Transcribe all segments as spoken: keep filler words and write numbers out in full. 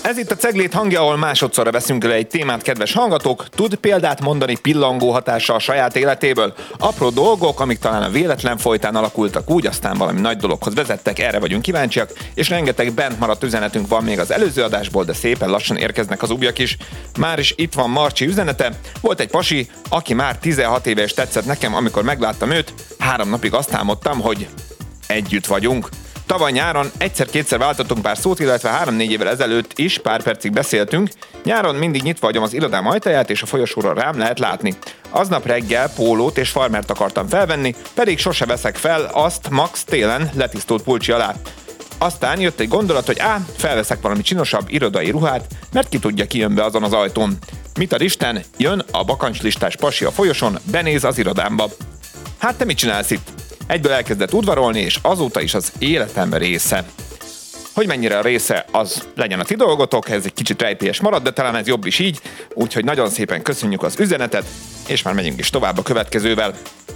Ez itt a Ceglét hangja, ahol másodszorra veszünk le egy témát, kedves hallgatók. Tud példát mondani pillangó hatással a saját életéből? Apró dolgok, amik talán a véletlen folytán alakultak úgy, aztán valami nagy dologhoz vezettek, erre vagyunk kíváncsiak, és rengeteg bent maradt üzenetünk van még az előző adásból, de szépen lassan érkeznek az újak is. Már is itt van Marcsi üzenete. Volt egy pasi, aki már tizenhat éves, tetszett nekem, amikor megláttam őt, három napig azt álmodtam, hogy együtt vagyunk. Tavaly nyáron egyszer-kétszer váltottunk pár szót, illetve három-négy évvel ezelőtt is pár percig beszéltünk. Nyáron mindig nyitva hagyom az irodám ajtaját, és a folyosóra rám lehet látni. Aznap reggel pólót és farmert akartam felvenni, pedig sose veszek fel azt max télen letisztult pulcsi alá. Aztán jött egy gondolat, hogy á, felveszek valami csinosabb irodai ruhát, mert ki tudja, ki jön be azon az ajtón. Mit ad Isten, jön a bakancslistás pasi a folyosón, benéz az irodámba. Hát te mit csinálsz itt? Egyből elkezdett udvarolni, és azóta is az életem része. Hogy mennyire a része, az legyen a ti dolgotok, ez egy kicsit rejtélyes marad, de talán ez jobb is így, úgyhogy nagyon szépen köszönjük az üzenetet, és már megyünk is tovább a következővel.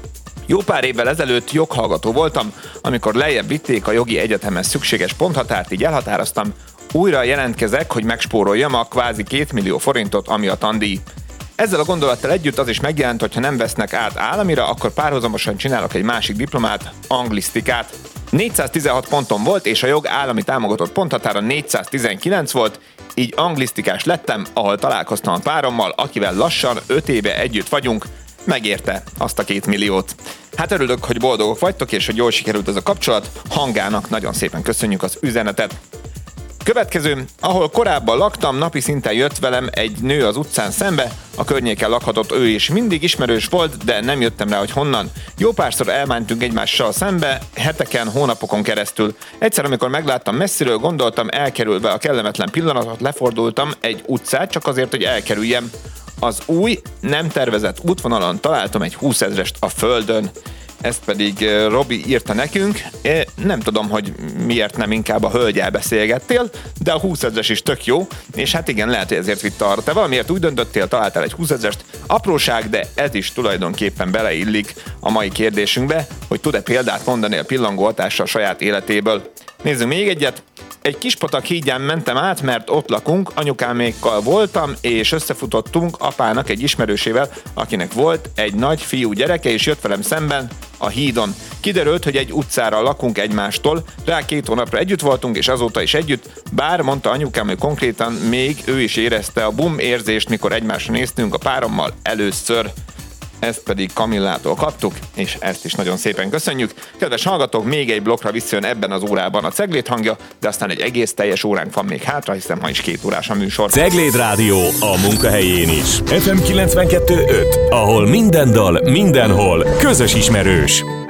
Jó pár évvel ezelőtt joghallgató voltam, amikor lejjebb vitték a jogi egyetemhez szükséges ponthatárt, így elhatároztam, újra jelentkezek, hogy megspóroljam a kvázi két millió forintot, ami a tandíj. Ezzel a gondolattal együtt az is megjelent, hogy ha nem vesznek át államira, akkor párhuzamosan csinálok egy másik diplomát, anglisztikát. négyszáztizenhat ponton volt, és a jog állami támogatott ponthatára négyszáztizenkilenc volt, így anglisztikás lettem, ahol találkoztam a párommal, akivel lassan öt éve együtt vagyunk, megérte azt a két milliót. Hát örülök, hogy boldogok vagytok, és hogy jól sikerült ez a kapcsolat. Hangának nagyon szépen köszönjük az üzenetet. Következő, ahol korábban laktam, napi szinten jött velem egy nő az utcán szembe, a környéken lakhatott ő is, mindig ismerős volt, de nem jöttem rá, hogy honnan. Jó párszor elmentünk egymással szembe, heteken, hónapokon keresztül. Egyszer, amikor megláttam messziről, gondoltam, elkerülve a kellemetlen pillanatot, lefordultam egy utcát, csak azért, hogy elkerüljem. Az új, nem tervezett útvonalon találtam egy húszezrest a földön. Ezt pedig Robi írta nekünk. Nem tudom, hogy miért nem inkább a hölgyel beszélgettél, de a húszezres is tök jó, és hát igen, lehet, hogy ezért vitte arra. Te valamiért úgy döntöttél, találtál egy húszezrest. Apróság, de ez is tulajdonképpen beleillik a mai kérdésünkbe, hogy tud-e példát mondani a pillangó hatással a saját életéből. Nézzünk még egyet. Egy Kispatak hídján mentem át, mert ott lakunk, anyukámékkal voltam, és összefutottunk apának egy ismerősével, akinek volt egy nagy fiú gyereke, és jött velem szemben a hídon. Kiderült, hogy egy utcára lakunk egymástól, rá két hónapra együtt voltunk, és azóta is együtt, bár mondta anyukám, hogy konkrétan még ő is érezte a bum érzést, mikor egymásra néztünk a párommal először. Ezt pedig Kamillától kaptuk, és ezt is nagyon szépen köszönjük. Kedves hallgatók, még egy blokkra visszajön ebben az órában a Ceglét hangja, de aztán egy egész teljes óránk van még hátra, hiszen ma is két órás a műsor. Ceglét Rádió a munkahelyén is. ef em kilencvenkettő öt, ahol minden dal, mindenhol közös ismerős.